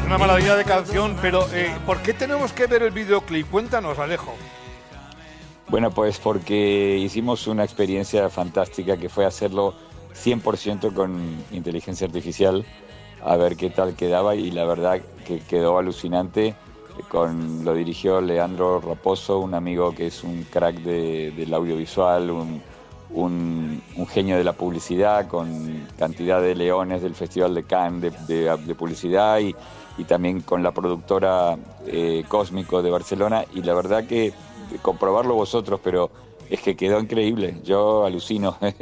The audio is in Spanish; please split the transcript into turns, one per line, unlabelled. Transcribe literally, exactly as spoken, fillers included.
una maravilla de canción, pero eh, ¿por qué tenemos que ver el videoclip? Cuéntanos, Alejo.
Bueno, pues porque hicimos una experiencia fantástica que fue hacerlo cien por ciento con inteligencia artificial, a ver qué tal quedaba, y la verdad que quedó alucinante. Con, lo dirigió Leandro Raposo, un amigo que es un crack de, del audiovisual, un, un, un genio de la publicidad, con cantidad de leones del Festival de Cannes de, de, de publicidad, y, y también con la productora eh, Cósmico de Barcelona, y la verdad que comprobarlo vosotros, pero es que quedó increíble, yo alucino.